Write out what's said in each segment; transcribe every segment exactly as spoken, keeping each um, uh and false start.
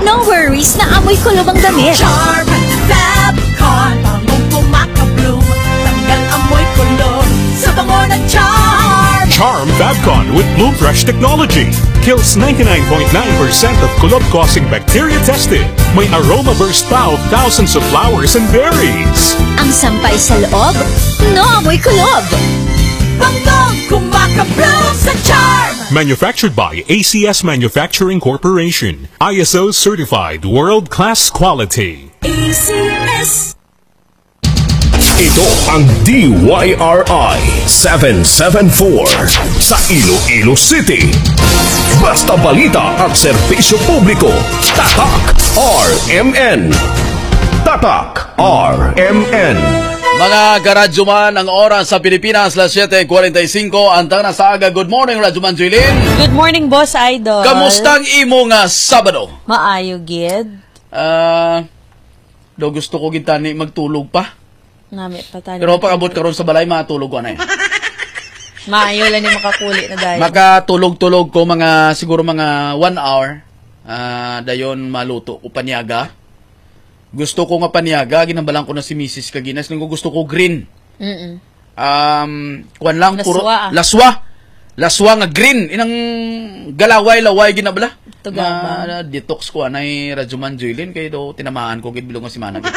No worries na amoy kulob ang damit. Charm Fabcon, bangong pumakabloom, tanggal amoy kulob sa bango ng Charm. Charm Fabcon with Bloom Fresh technology kills ninety-nine point nine percent of kulob-causing bacteria tested. May aroma burst pa of thousands of flowers and berries. Ang sampay sa loob, no amoy kulob. Bangong kumakabloom sa Charm. Manufactured by A C S Manufacturing Corporation. I S O certified world-class quality. A C S. Ito ang D Y R I seven seven four sa Iloilo City. Basta balita at serbisyo publiko. Tatak R M N. Tatak R M N. Mga karadyoman, ang oras sa Pilipinas, las siyete forty-five. Antang na sa aga. Good morning, Radyoman Juilin. Good morning, Boss Idol. Kamusta ang imo nga Sabado? Maayo, gid. Ah, uh, do gusto ko gitani magtulog pa. Nami pa tayo. Pero pag abot karon sa balay, matulog ko na eh. Maayo lang ni makakuli na dahil. Makatulog-tulog ko mga, siguro mga one hour. Ah, uh, dayon maluto ko paniaga. Gusto ko nga paniaga, ginambalan ko na si Missus Kaginas. Nung gusto ko green. Mm-mm. Um, kuwan lang, puro, Laswa. laswa. Laswa nga green. Inang galaway-laway ginabala. Tugaba. Na detox ko anay Radyoman Juilin. Kaya do, tinamaan ko, gidbilong nga si Manag.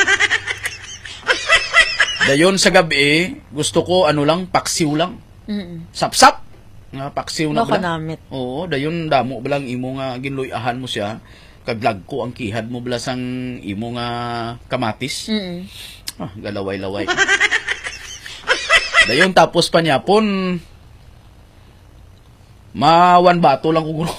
Dayon sa gabi, gusto ko ano lang, paksiw lang. Mm-mm. Sap-sap. Nga, paksiw na Baka bala. namit. Oo, dayon damo balang imo nga ginluyahan mo siya. Kaglag ko ang kihad mo belasang imo nga kamatis. Mm-mm. Ah, galaway-laway. Dayon tapos pa niya pon mawan bato lang ko.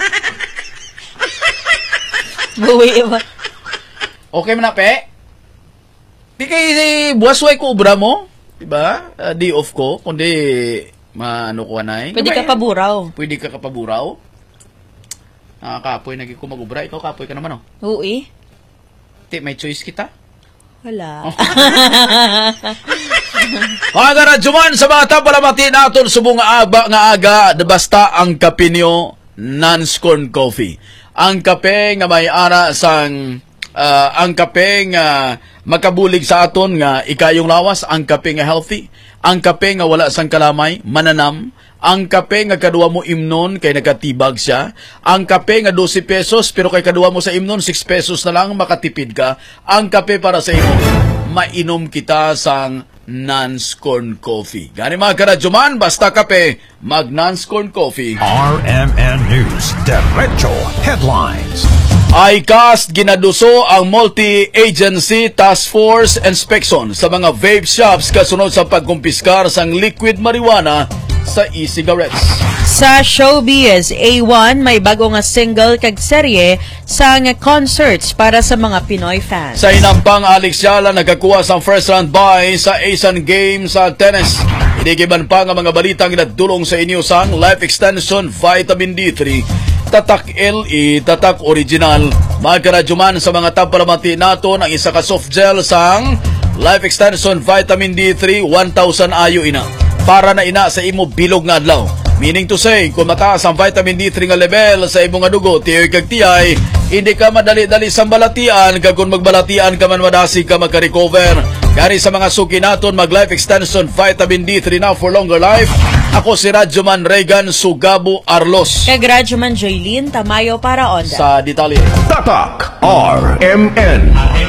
Buwi ba? Okay man na, pe? Di kay buwasway ko ubra mo, diba? Uh, day off ko, kundi maano ko anay. Pwede ka paburaw. Pwede ka kapaburaw. Nakakapoy, naging ko mag-ubra. Ikaw kapoy ka naman, oh. Uwi. Ti, may choice kita. Wala. Oh. Mga karadyoman, sa mga tapalamati natin subong nga aga, nga aga, basta ang kape niyo, non-scorn coffee. Ang kape nga may ara sang, uh, ang kape nga makabulig sa aton nga ikayong lawas, ang kape nga healthy, ang kape nga wala sang kalamay, mananam, ang kape nga kadua mo imnon kay nakatibag siya. Ang kape nga twelve pesos pero kay kadua mo sa imnon six pesos na lang makatipid ka. Ang kape para sa imo, mainom kita sang non-scorn coffee. Gani mga karadyoman, basta kape, mag non-scorn coffee. R M N News Derecho Headlines. I C A S ginaduso ang multi-agency task force inspection sa mga vape shops kasunod sa pagkumpiskar sang liquid marijuana sa e-cigarettes. Sa showbiz, A one may bago nga single kag serye sa nga concerts para sa mga Pinoy fans. Sa inampang Alex Yala nakakuha sa first round bye sa Asian Games sa tennis. Inigiban pa nga mga balitang inadulong sa inyo sang Life Extension Vitamin D three, Tatak L E, Tatak Original. Mga karadyoman, sa mga tapalamati naton ang isa ka soft gel sang Life Extension Vitamin D three, one thousand ayo ina. Para na ina sa imo bilog nga adlaw. Meaning to say, kung mataas ang vitamin D three nga level sa imong nga dugo, tiyoy kag tiyay, hindi ka madali-dali sa balatian, kag kung magbalatian ka man madasi ka magka-recover. Gari sa mga suki naton, mag Life Extension Vitamin D three now for longer life. Ako si Radyoman Regan Sugabo Arlos. Kag Radyoman Joylin Tamayo para Onda. Sa detalye. Tatak R M N.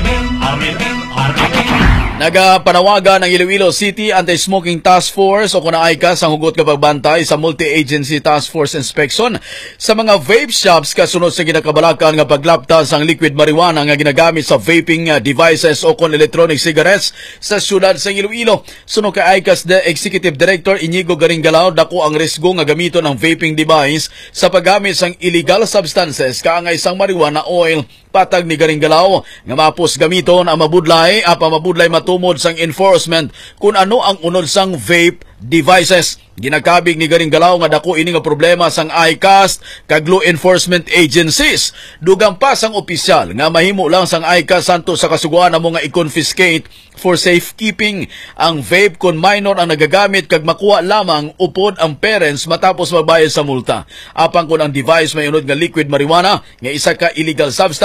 Nagapanawagan ng Iloilo City Anti-Smoking Task Force o kuna I C A S ang hugot kapag bantay sa Multi-Agency Task Force Inspection sa mga vape shops kasunod sa ginakabalakan nga paglaptas ang liquid marijuana nga ginagamit sa vaping devices o kon electronic cigarettes sa syudad sa Iloilo. Suno kay I C A S the Executive Director Inigo Garingalao, dako ang risgo nga gamiton ang vaping device sa paggamit sang illegal substances kaangay sang marijuana oil. Patag ni Garingalao nga mapos gamiton ang mabudlay apa mabudlay tumod sang enforcement kung ano ang unod sang vape devices. Ginakabig ni Garingalao nga dako ini nga problema sang I C A S kag law enforcement agencies. Dugang pa sang opisyal nga mahimo lang sang I C A S santo sa kasuguan amo nga i-confiscate for safekeeping ang vape kung minor ang nagagamit kag makuha lamang upod ang parents matapos magbayad sa multa. Apang kung ang device may unod nga liquid marijuana nga isa ka illegal substance